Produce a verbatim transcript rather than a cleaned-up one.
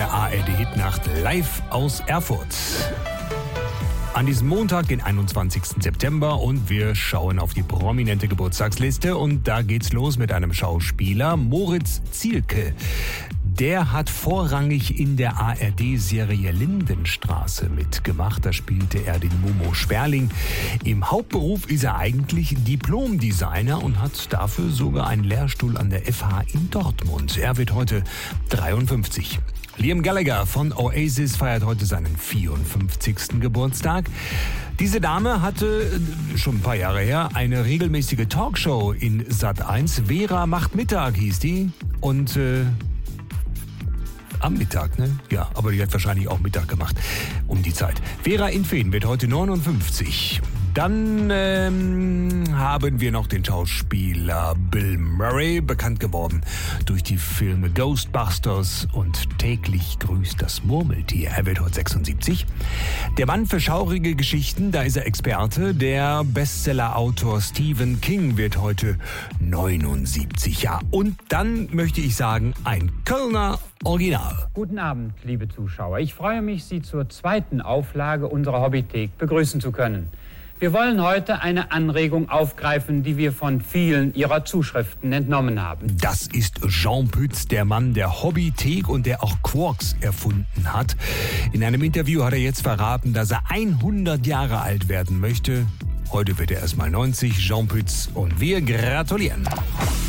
der A R D-Hitnacht live aus Erfurt. An diesem Montag, den einundzwanzigsten September, und wir schauen auf die prominente Geburtstagsliste und da geht's los mit einem Schauspieler, Moritz Zielke. Der hat vorrangig in der A R D-Serie Lindenstraße mitgemacht. Da spielte er den Momo Sperling. Im Hauptberuf ist er eigentlich Diplom-Designer und hat dafür sogar einen Lehrstuhl an der F H in Dortmund. Er wird heute dreiundfünfzig. Liam Gallagher von Oasis feiert heute seinen vierundfünfzigsten Geburtstag. Diese Dame hatte, schon ein paar Jahre her, eine regelmäßige Talkshow in Sat eins. Vera macht Mittag hieß die. Und äh, am Mittag, ne? Ja, aber die hat wahrscheinlich auch Mittag gemacht um die Zeit. Vera in Feen wird heute neunundfünfzig. Dann ähm, haben wir noch den Schauspieler Bill Murray, bekannt geworden durch die Filme Ghostbusters und Täglich grüßt das Murmeltier. Er wird heute sechsundsiebzig. Der Mann für schaurige Geschichten, da ist er Experte. Der Bestsellerautor Stephen King wird heute neunundsiebzig. Ja, und dann möchte ich sagen, ein Kölner Original. Guten Abend, liebe Zuschauer. Ich freue mich, Sie zur zweiten Auflage unserer Hobbythek begrüßen zu können. Wir wollen heute eine Anregung aufgreifen, die wir von vielen Ihrer Zuschriften entnommen haben. Das ist Jean Pütz, der Mann der Hobbythek und der auch Quarks erfunden hat. In einem Interview hat er jetzt verraten, dass er hundert Jahre alt werden möchte. Heute wird er erst mal neunzig, Jean Pütz, und wir gratulieren.